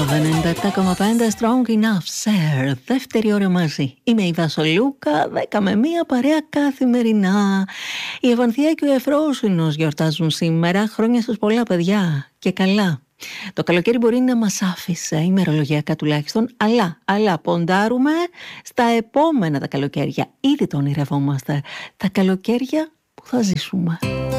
97,5 Strong Enough Sir. Δεύτερη ώρα μαζί. Είμαι η Βασολούκα, 10 με 1 παρέα καθημερινά. Η Ευανθία και ο Εφρόσυνος γιορτάζουν σήμερα. Χρόνια σας πολλά, παιδιά. Και καλά. Το καλοκαίρι μπορεί να μας άφησε, ημερολογιακά τουλάχιστον, αλλά ποντάρουμε στα επόμενα τα καλοκαίρια. Ήδη το ονειρευόμαστε. Τα καλοκαίρια που θα ζήσουμε.